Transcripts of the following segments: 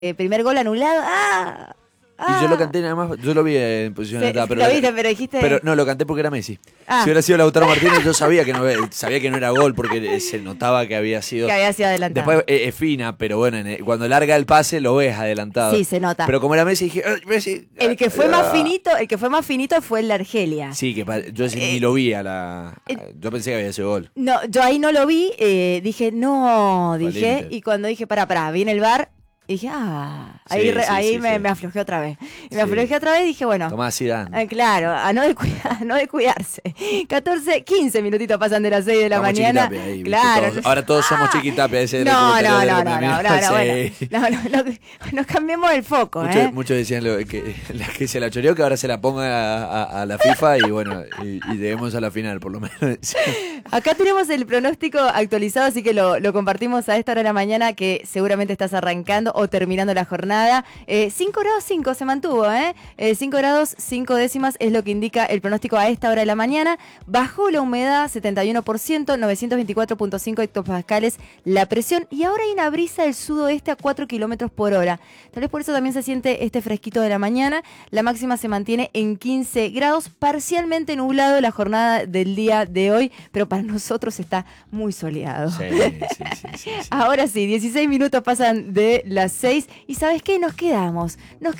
primer gol anulado. ¡Ah! Y yo lo canté nada más, yo lo vi en posición de etapa, pero lo viste, pero dijiste... Pero no, lo canté porque era Messi. Ah. Si hubiera sido Lautaro Martínez, yo sabía que no era gol, porque se notaba que había sido... Que había sido adelantado. Después es fina, pero bueno, cuando larga el pase lo ves adelantado. Sí, se nota. Pero como era Messi, dije, Messi... El que fue más finito fue el de Argelia. Sí, que yo ni lo vi yo pensé que había sido gol. No, yo ahí no lo vi, dije, y cuando dije, pará, viene el VAR... Dije, ahí me aflojé otra vez. Me aflojé otra vez y dije, bueno. Tomás Zidane. Claro, a no descuidarse. 15 minutitos pasan de las 6 de la mañana. Ahí, claro. Ahora todos somos Chiquitapia. No, nos cambiemos el foco. Muchos decían que se la choreó, que ahora se la ponga a la FIFA y bueno, y lleguemos a la final por lo menos. Acá tenemos el pronóstico actualizado, así que lo compartimos a esta hora de la mañana, que seguramente estás arrancando o terminando la jornada. 5 grados 5 se mantuvo, 5 grados 5 décimas es lo que indica el pronóstico a esta hora de la mañana. Bajó la humedad 71%, 924.5 hectopascales la presión, y ahora hay una brisa del sudoeste a 4 kilómetros por hora. Tal vez por eso también se siente este fresquito de la mañana. La máxima se mantiene en 15 grados, parcialmente nublado la jornada del día de hoy, pero para nosotros está muy soleado. Sí. Ahora sí, 16 minutos pasan de las 6 y ¿sabes qué? Nos quedamos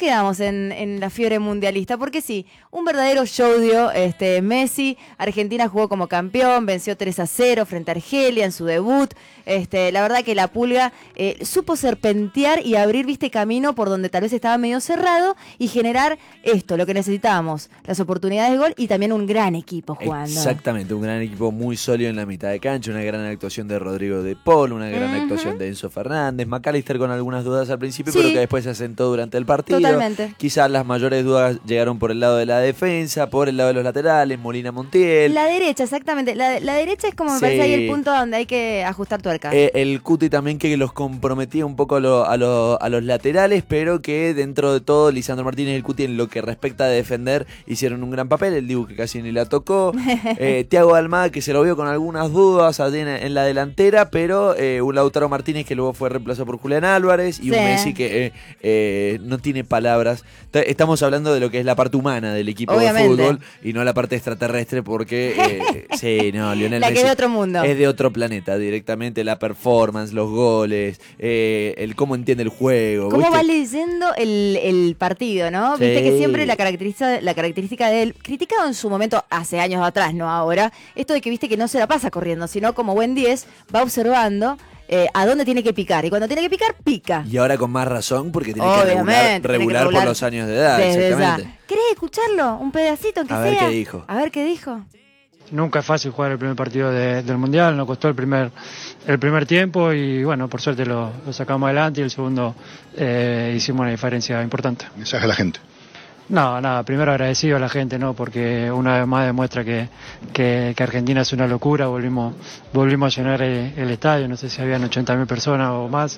en la fiebre mundialista, porque sí, un verdadero show dio Messi. Argentina jugó como campeón, venció 3-0 frente a Argelia en su debut. La verdad que la Pulga supo serpentear y abrir, camino por donde tal vez estaba medio cerrado y generar lo que necesitábamos, las oportunidades de gol y también un gran equipo jugando. Exactamente, un gran equipo muy sólido en la mitad de cancha, una gran actuación de Rodrigo de Paul, una gran actuación de Enzo Fernández, McAllister con algunas dudas al principio, pero que después se asentó durante el partido. Totalmente. Quizás las mayores dudas llegaron por el lado de la defensa, por el lado de los laterales, Molina Montiel. La derecha, exactamente. La derecha es como me parece ahí el punto donde hay que ajustar tuercas. El Cuti también, que los comprometía un poco a los laterales, pero que dentro de todo Lisandro Martínez y el Cuti, en lo que respecta a defender, hicieron un gran papel. El Dibu, que casi ni la tocó. Thiago Almada, que se lo vio con algunas dudas allí en la delantera, pero un Lautaro Martínez que luego fue reemplazado por Julián Álvarez, y un Messi que no tiene palabras. Estamos hablando de lo que es la parte humana del equipo de fútbol y no la parte extraterrestre, porque Lionel la Messi que es de otro mundo, es de otro planeta directamente. La performance, los goles, el cómo entiende el juego, cómo va leyendo el partido, ¿no? Sí. Viste que siempre la característica de él, criticado en su momento hace años atrás, no ahora, esto de que viste que no se la pasa corriendo, sino como buen 10 va observando a dónde tiene que picar, y cuando tiene que picar, pica. Y ahora con más razón, porque tiene que regular por los años de edad. Exactamente. ¿Querés escucharlo? Un pedacito, aunque sea. A ver qué dijo. A ver qué dijo. Nunca es fácil jugar el primer partido del Mundial, nos costó el primer tiempo y bueno, por suerte lo sacamos adelante, y el segundo hicimos una diferencia importante. ¿Mensaje a la gente? Nada, primero agradecido a la gente, ¿no? Porque una vez más demuestra que Argentina es una locura. Volvimos a llenar el estadio, no sé si habían 80.000 personas o más,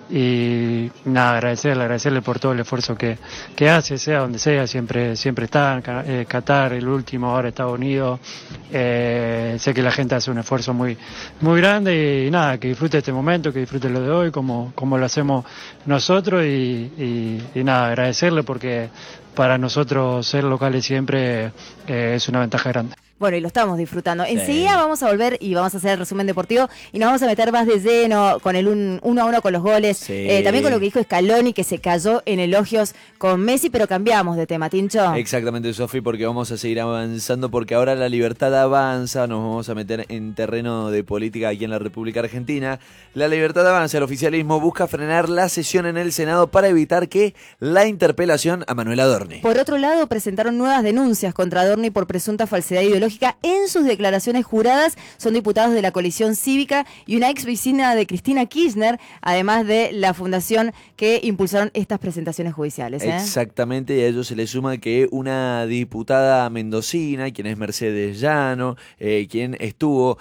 y nada, agradecerle por todo el esfuerzo que hace, sea donde sea, siempre está. Qatar, el último, ahora Estados Unidos. Sé que la gente hace un esfuerzo muy grande, y nada, que disfrute este momento, que disfrute lo de hoy como lo hacemos nosotros, y nada, agradecerle, porque para nosotros ser locales siempre es una ventaja grande. Bueno, y lo estamos disfrutando. Enseguida vamos a volver y vamos a hacer el resumen deportivo y nos vamos a meter más de lleno con el 1-1 con los goles. También con lo que dijo Scaloni, que se cayó en elogios con Messi, pero cambiamos de tema, Tincho. Exactamente, Sofi, porque vamos a seguir avanzando, porque ahora la libertad avanza. Nos vamos a meter en terreno de política aquí en la República Argentina. La libertad avanza. El oficialismo busca frenar la sesión en el Senado para evitar que la interpelación a Manuel Adorni. Por otro lado, presentaron nuevas denuncias contra Adorni por presunta falsedad ideológica en sus declaraciones juradas. Son diputados de la coalición cívica y una ex vecina de Cristina Kirchner, además de la fundación que impulsaron estas presentaciones judiciales. Exactamente, y a ello se le suma que una diputada mendocina, quien es Mercedes Llano, quien estuvo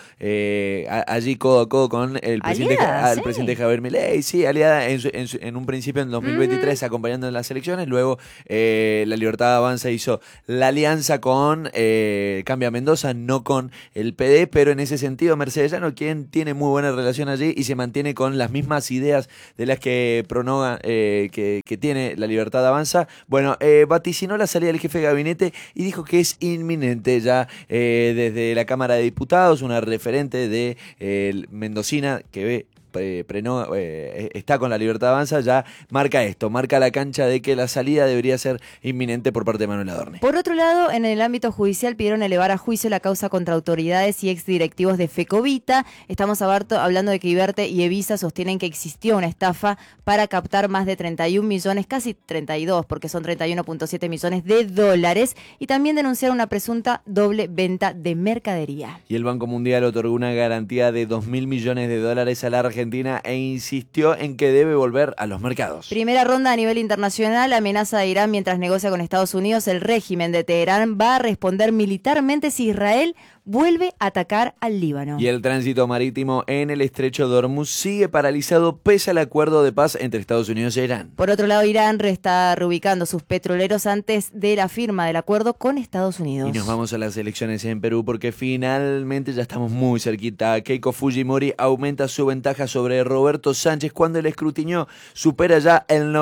allí codo a codo con el presidente Javier Milei, sí, aliada en un principio en 2023, acompañando en las elecciones. Luego la Libertad Avanza hizo la alianza con Cambiamente Mendoza, no con el PD, pero en ese sentido Mercedes Llano, quien tiene muy buena relación allí y se mantiene con las mismas ideas de las que pronoga, que tiene La Libertad Avanza, bueno, vaticinó la salida del jefe de gabinete y dijo que es inminente ya desde la Cámara de Diputados, una referente de mendocina que ve está con La Libertad Avanza, ya marca esto, marca la cancha de que la salida debería ser inminente por parte de Manuel Adorni. Por otro lado, en el ámbito judicial pidieron elevar a juicio la causa contra autoridades y exdirectivos de Fecovita. Estamos hablando de que Iberte y Evisa sostienen que existió una estafa para captar más de 31 millones, casi 32, porque son 31.7 millones de dólares, y también denunciaron una presunta doble venta de mercadería. Y el Banco Mundial otorgó una garantía de 2.000 millones de dólares a la Argentina e insistió en que debe volver a los mercados. Primera ronda a nivel internacional, amenaza de Irán mientras negocia con Estados Unidos. El régimen de Teherán va a responder militarmente si Israel vuelve a atacar al Líbano. Y el tránsito marítimo en el estrecho de Hormuz sigue paralizado pese al acuerdo de paz entre Estados Unidos e Irán. Por otro lado, Irán está reubicando sus petroleros antes de la firma del acuerdo con Estados Unidos. Y nos vamos a las elecciones en Perú porque finalmente ya estamos muy cerquita. Keiko Fujimori aumenta su ventaja sobre Roberto Sánchez cuando el escrutinio supera ya el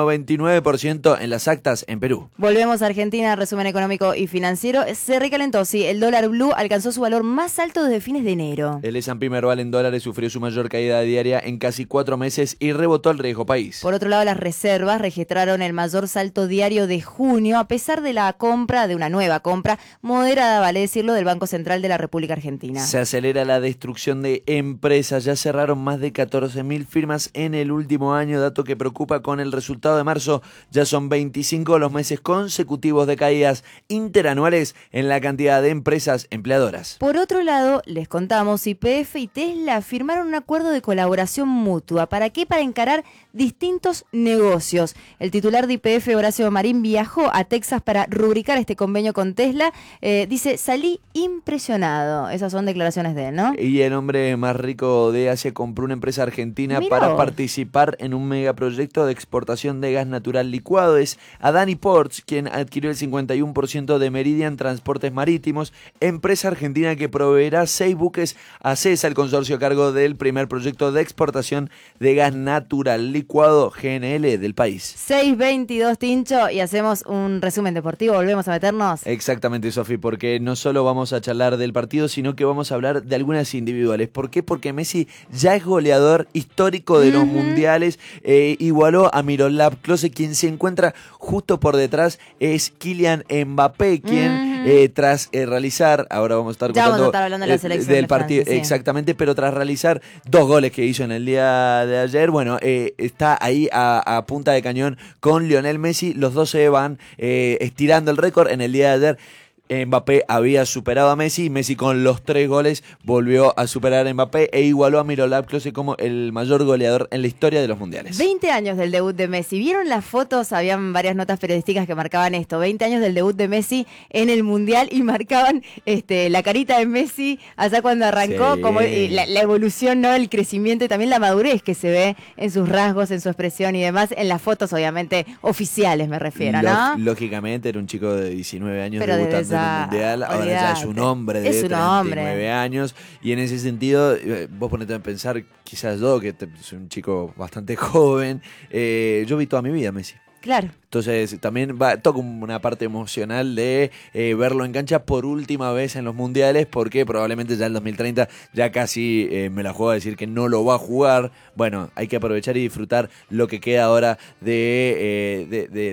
99% en las actas en Perú. Volvemos a Argentina, resumen económico y financiero. Se recalentó, sí, el dólar blue alcanzó su valor más alto desde fines de enero. El S&P Merval en dólares sufrió su mayor caída diaria en casi 4 meses y rebotó al riesgo país. Por otro lado, las reservas registraron el mayor salto diario de junio, a pesar de una nueva compra, moderada, vale decirlo, del Banco Central de la República Argentina. Se acelera la destrucción de empresas, ya cerraron más de 14.000 firmas en el último año, dato que preocupa con el resultado de marzo. Ya son 25 los meses consecutivos de caídas interanuales en la cantidad de empresas empleadoras. Por otro lado, les contamos, YPF y Tesla firmaron un acuerdo de colaboración mutua. ¿Para qué? Para encarar distintos negocios. El titular de YPF, Horacio Marín, viajó a Texas para rubricar este convenio con Tesla. Dice, salí impresionado. Esas son declaraciones de él, ¿no? Y el hombre más rico de Asia compró una empresa argentina para participar en un megaproyecto de exportación de gas natural licuado. Es Adani Ports quien adquirió el 51% de Meridian Transportes Marítimos, empresa argentina que proveerá 6 buques a CESA, el consorcio a cargo del primer proyecto de exportación de gas natural licuado GNL del país. 6:22, Tincho, y hacemos un resumen deportivo. ¿Volvemos a meternos? Exactamente, Sofi, porque no solo vamos a charlar del partido, sino que vamos a hablar de algunas individuales. ¿Por qué? Porque Messi ya es goleador histórico de los mundiales, igualó a Miroslav Klose, quien se encuentra justo por detrás es Kylian Mbappé, quien tras realizar, ahora vamos a estar hablando de la selección del partido, Francia, sí. Exactamente, pero tras realizar 2 goles que hizo en el día de ayer, bueno, está ahí a punta de cañón con Lionel Messi. Los dos se van estirando el récord. En el día de ayer Mbappé había superado a Messi, Messi con los 3 goles volvió a superar a Mbappé e igualó a Miroslav Klose como el mayor goleador en la historia de los mundiales. 20 años del debut de Messi. ¿Vieron las fotos? Habían varias notas periodísticas que marcaban esto. 20 años del debut de Messi en el Mundial y marcaban la carita de Messi allá cuando arrancó, sí, como la evolución, ¿no? El crecimiento y también la madurez que se ve en sus rasgos, en su expresión y demás, en las fotos obviamente oficiales me refiero, ¿no? Lógicamente era un chico de 19 años pero debutando en el Mundial, ahora ya es un hombre de 39 años y en ese sentido, vos ponete a pensar, quizás yo, que soy un chico bastante joven, yo vi toda mi vida a Messi. Claro. Entonces también toca una parte emocional de verlo en cancha por última vez en los mundiales, porque probablemente ya en 2030 ya casi me la juego a decir que no lo va a jugar. Bueno, hay que aprovechar y disfrutar lo que queda ahora de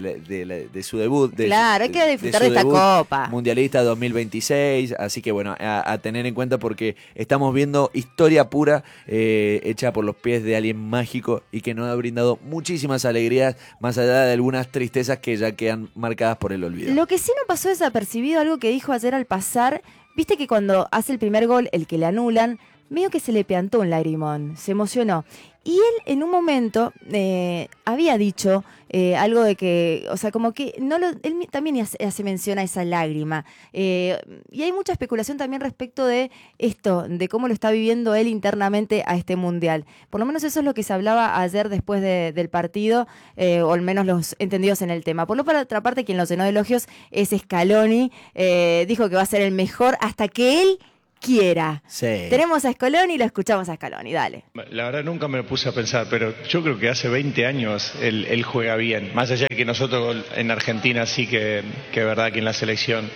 su debut. Claro, hay que disfrutar de esta Copa Mundialista 2026, así que bueno, a tener en cuenta porque estamos viendo historia pura hecha por los pies de alguien mágico y que nos ha brindado muchísimas alegrías, más allá de algunas tristezas que ya quedan marcadas por el olvido. Lo que sí no pasó desapercibido, algo que dijo ayer al pasar, viste que cuando hace el primer gol, el que le anulan, medio que se le piantó un lagrimón, se emocionó. Y él en un momento había dicho algo de que, o sea, como que él también hace mención a esa lágrima. Y hay mucha especulación también respecto de esto, de cómo lo está viviendo él internamente a este mundial. Por lo menos eso es lo que se hablaba ayer después del partido, o al menos los entendidos en el tema. Por otra parte, quien lo llenó de elogios es Scaloni. Dijo que va a ser el mejor hasta que él quiera. Sí. Tenemos a Scaloni y lo escuchamos a Scaloni, dale. La verdad nunca me lo puse a pensar, pero yo creo que hace 20 años él juega bien. Más allá de que nosotros en Argentina sí que verdad que en la selección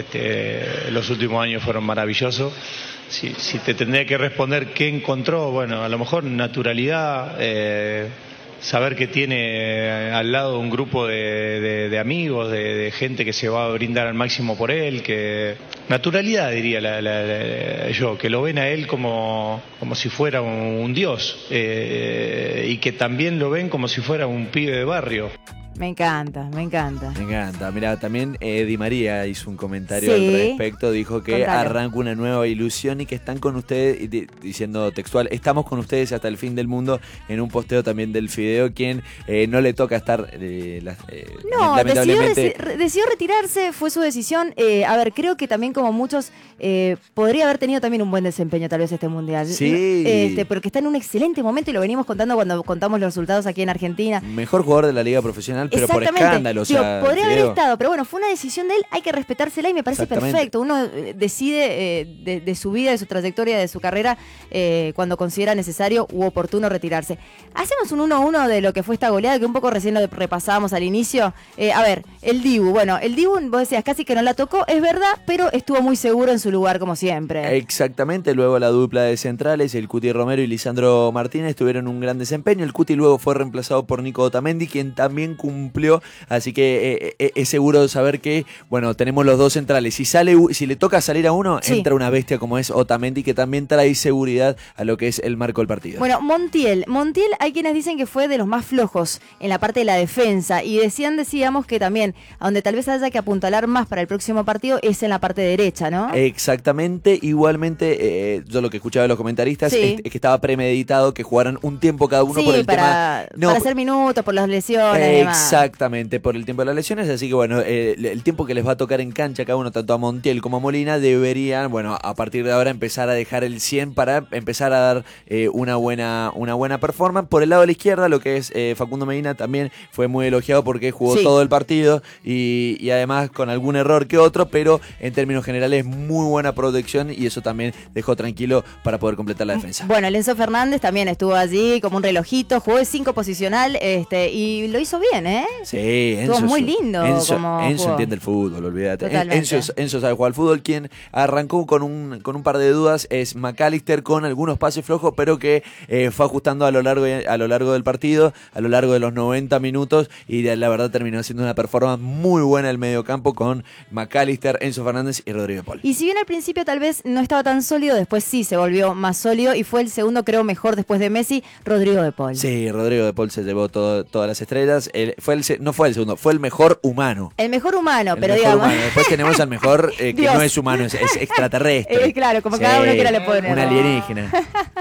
los últimos años fueron maravillosos. Si te tendría que responder qué encontró, bueno, a lo mejor naturalidad, saber que tiene al lado un grupo de amigos, de gente que se va a brindar al máximo por él, que naturalidad diría yo, que lo ven a él como si fuera un dios, y que también lo ven como si fuera un pibe de barrio. Me encanta, me encanta. Me encanta. Mira, también Di María hizo un comentario Sí. al respecto. Dijo que Contalo. arranca una nueva ilusión y que están con ustedes, diciendo textual, estamos con ustedes hasta el fin del mundo, en un posteo también del Fideo, quien no le toca estar, No, lamentablemente. decidió retirarse, fue su decisión. A ver, creo que también como muchos podría haber tenido también un buen desempeño tal vez este mundial. Sí. Porque está en un excelente momento y lo venimos contando cuando contamos los resultados aquí en Argentina. Mejor jugador de la liga profesional, pero por escándalo. Digo, O sea, podría haber Fideo. estado, pero bueno, fue una decisión de él, hay que respetársela y me parece Exactamente. perfecto. Uno decide de su vida, de su trayectoria, de su carrera, cuando considera necesario u oportuno retirarse. Hacemos un 1-1 de lo que fue esta goleada, que un poco recién lo repasábamos al inicio. A ver, el Dibu, vos decías casi que no la tocó, es verdad, pero estuvo muy seguro en su lugar como siempre. Exactamente, luego la dupla de centrales, el Cuti Romero y Lisandro Martínez tuvieron un gran desempeño. El Cuti luego fue reemplazado por Nico Otamendi, quien también cumplió, así que es seguro saber que, bueno, tenemos los dos centrales. Si le toca salir a uno, Sí. entra una bestia como es Otamendi, que también trae seguridad a lo que es el marco del partido. Bueno, Montiel hay quienes dicen que fue de los más flojos en la parte de la defensa y decíamos que también, a donde tal vez haya que apuntalar más para el próximo partido es en la parte derecha, ¿no? Exactamente, igualmente, yo lo que escuchaba de los comentaristas Sí. es que estaba premeditado que jugaran un tiempo cada uno Sí, por el para hacer minutos, por las lesiones y demás. Exactamente, por el tiempo de las lesiones, así que bueno, el tiempo que les va a tocar en cancha cada uno, tanto a Montiel como a Molina, deberían, bueno, a partir de ahora empezar a dejar el 100 para empezar a dar una buena performance. Por el lado de la izquierda, lo que es Facundo Medina también fue muy elogiado porque jugó Sí. todo el partido y además con algún error que otro, pero en términos generales muy buena protección y eso también dejó tranquilo para poder completar la defensa. Bueno, el Enzo Fernández también estuvo allí como un relojito, jugó de 5 posicional y lo hizo bien, ¿eh? Sí, Estuvo Enzo, muy lindo Enzo como Enzo jugó. entiende el fútbol, olvídate. Totalmente. Enzo sabe jugar al fútbol. Quien arrancó con un par de dudas es McAllister, con algunos pases flojos, pero que fue ajustando a lo largo del partido, a lo largo de los 90 minutos, y la verdad terminó haciendo una performance muy buena el mediocampo con McAllister, Enzo Fernández y Rodrigo de Paul. Y si bien al principio tal vez no estaba tan sólido, después sí se volvió más sólido y fue el segundo, creo, mejor después de Messi, Rodrigo de Paul. Sí, Rodrigo de Paul se llevó todas las estrellas. No fue el segundo, fue el mejor humano. El mejor humano, El pero mejor digamos. humano. Después tenemos al mejor que Dios. no es humano, es extraterrestre. Claro, como cada uno quiera le pone. Un alienígena.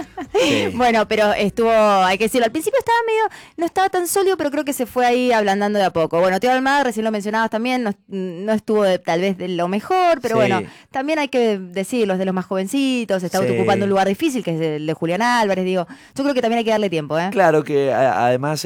Sí. Bueno, pero hay que decirlo, al principio no estaba tan sólido, pero creo que se fue ahí ablandando de a poco. Bueno, Thiago Almada, recién lo mencionabas también, no estuvo tal vez de lo mejor, pero Sí. bueno, también hay que decirlo, es de los más jovencitos, está Sí. ocupando un lugar difícil, que es el de Julián Álvarez, digo. Yo creo que también hay que darle tiempo, ¿eh? Claro que además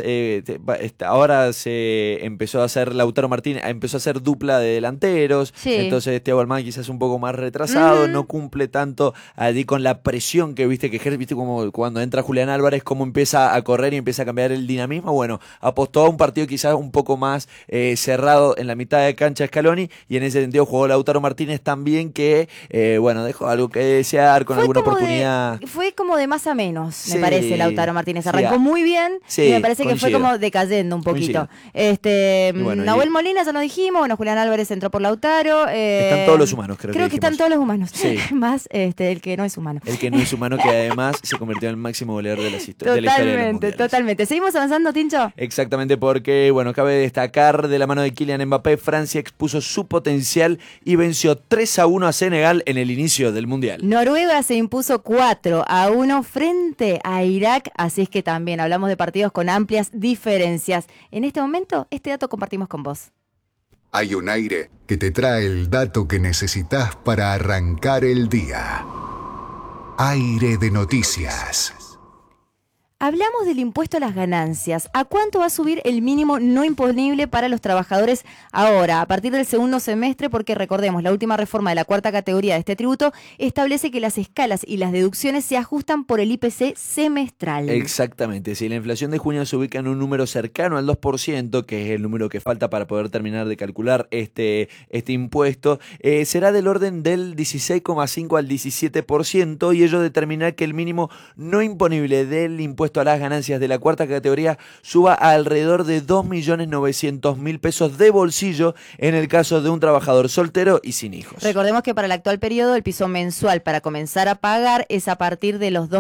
ahora se empezó a hacer Lautaro Martínez, empezó a hacer dupla de delanteros, Sí. entonces Thiago Almada quizás un poco más retrasado, Ujú. no cumple tanto allí con la presión que viste como cuando entra Julián Álvarez, cómo empieza a correr y empieza a cambiar el dinamismo. Bueno, apostó a un partido quizás un poco más cerrado en la mitad de cancha Scaloni, y en ese sentido jugó Lautaro Martínez también, que bueno, dejó algo que desear con alguna oportunidad. Fue como de más a menos, Sí. me parece, Lautaro Martínez. Sí, Arrancó muy bien sí, y me parece que fue coincido. como decayendo un poquito. Coincido. bueno, Nahuel Molina, ya lo dijimos, bueno, Julián Álvarez entró por Lautaro. Están todos los humanos, creo que están todos los humanos, sí. Más el que no es humano. El que no es humano, que además se convirtió en el máximo goleador de la historia de los mundiales. Totalmente. ¿Seguimos avanzando, Tincho? Exactamente, porque, bueno, cabe destacar de la mano de Kylian Mbappé, Francia expuso su potencial y venció 3-1 a Senegal en el inicio del Mundial. Noruega se impuso 4-1 frente a Irak, así es que también hablamos de partidos con amplias diferencias. En este momento, este dato compartimos con vos. Hay un aire que te trae el dato que necesitas para arrancar el día. Aire de noticias. Hablamos del impuesto a las ganancias. ¿A cuánto va a subir el mínimo no imponible para los trabajadores ahora, a partir del segundo semestre? Porque recordemos, la última reforma de la cuarta categoría de este tributo establece que las escalas y las deducciones se ajustan por el IPC semestral. Exactamente. Si la inflación de junio se ubica en un número cercano al 2%, que es el número que falta para poder terminar de calcular este impuesto, será del orden del 16,5 al 17%, y ello determinará que el mínimo no imponible del impuesto a las ganancias de la cuarta categoría suba a alrededor de 2.900.000 pesos de bolsillo en el caso de un trabajador soltero y sin hijos. Recordemos que para el actual periodo el piso mensual para comenzar a pagar es a partir de los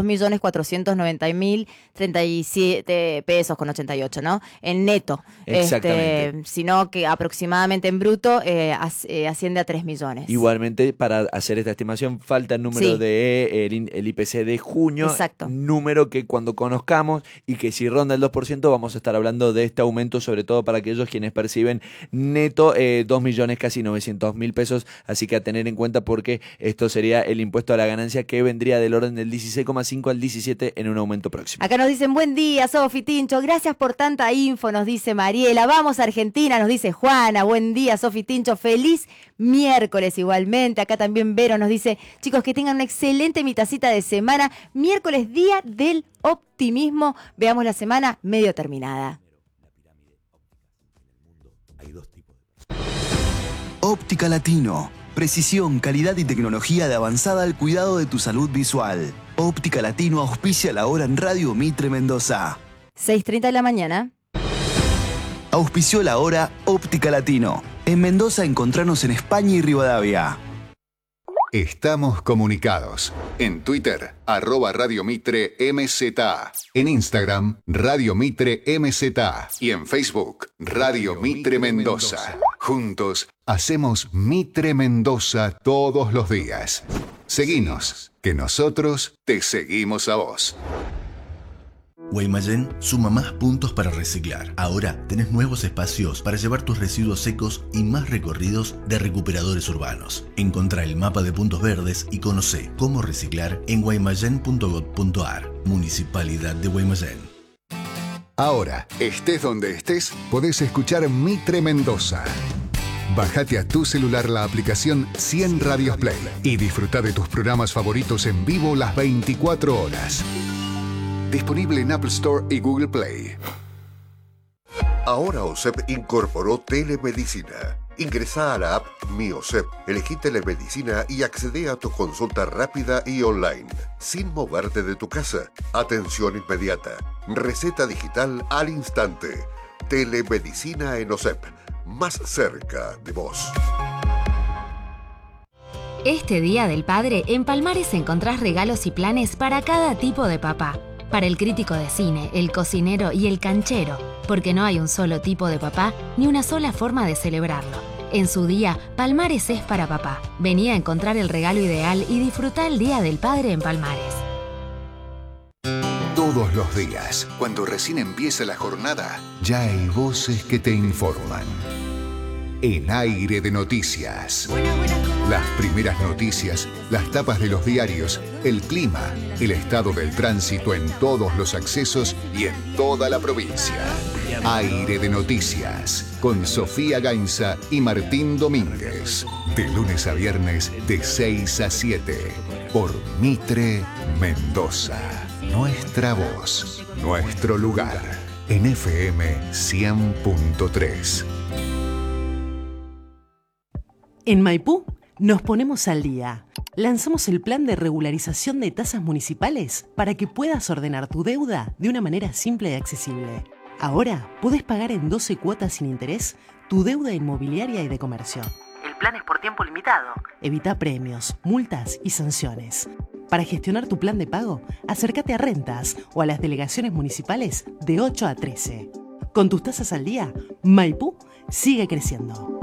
2.490.037 pesos con 88, ¿no? En neto. Exactamente. Sino que aproximadamente en bruto asciende a 3 millones. Igualmente, para hacer esta estimación falta el número de el IPC de junio. Exacto. Número que cuando conozcamos y que si ronda el 2% vamos a estar hablando de este aumento, sobre todo para aquellos quienes perciben neto 2.900.000 pesos, así que a tener en cuenta, porque esto sería el impuesto a la ganancia que vendría del orden del 16,5 al 17 en un aumento próximo. Acá nos dicen buen día, Sofi, Tincho, gracias por tanta info, nos dice Mariela. Vamos a Argentina, nos dice Juana. Buen día, Sofi, Tincho, feliz miércoles igualmente. Acá también Vero nos dice, chicos, que tengan una excelente mitacita de semana. Miércoles, día del optimismo. Veamos la semana medio terminada. Óptica Latino. Precisión, calidad y tecnología de avanzada al cuidado de tu salud visual. Óptica Latino auspicia la hora en Radio Mitre Mendoza. 6:30 de la mañana. Auspició la hora Óptica Latino. En Mendoza encontranos en España y Rivadavia. Estamos comunicados. En Twitter, @Radio Mitre MZA. En Instagram, Radio Mitre MZA. Y en Facebook, Radio Mitre Mendoza. Juntos, hacemos Mitre Mendoza todos los días. Seguinos, que nosotros te seguimos a vos. Guaymallén suma más puntos para reciclar. Ahora tenés nuevos espacios para llevar tus residuos secos y más recorridos de recuperadores urbanos. Encontrá el mapa de puntos verdes y conocé cómo reciclar en guaymallén.gov.ar. Municipalidad de Guaymallén. Ahora, estés donde estés, podés escuchar Mitre Mendoza. Bájate a tu celular la aplicación 100 Radios Play y disfruta de tus programas favoritos en vivo las 24 horas. Disponible en Apple Store y Google Play. Ahora OSEP incorporó telemedicina. Ingresá a la app Mi OSEP, elegí telemedicina y accede a tu consulta rápida y online, sin moverte de tu casa. Atención inmediata. Receta digital al instante. Telemedicina en OSEP, más cerca de vos. Este Día del Padre, en Palmares encontrás regalos y planes para cada tipo de papá. Para el crítico de cine, el cocinero y el canchero, porque no hay un solo tipo de papá ni una sola forma de celebrarlo. En su día, Palmares es para papá. Vení a encontrar el regalo ideal y disfrutá el Día del Padre en Palmares. Todos los días, cuando recién empieza la jornada, ya hay voces que te informan. En Aire de Noticias. Las primeras noticias, las tapas de los diarios, el clima, el estado del tránsito en todos los accesos y en toda la provincia. Aire de Noticias, con Sofía Gainza y Martín Domínguez. De lunes a viernes, de 6 a 7. Por Mitre Mendoza. Nuestra voz, nuestro lugar. En FM 100.3. En Maipú nos ponemos al día. Lanzamos el plan de regularización de tasas municipales para que puedas ordenar tu deuda de una manera simple y accesible. Ahora podés pagar en 12 cuotas sin interés tu deuda inmobiliaria y de comercio. El plan es por tiempo limitado. Evita premios, multas y sanciones. Para gestionar tu plan de pago, acércate a Rentas o a las delegaciones municipales de 8 a 13. Con tus tasas al día, Maipú sigue creciendo.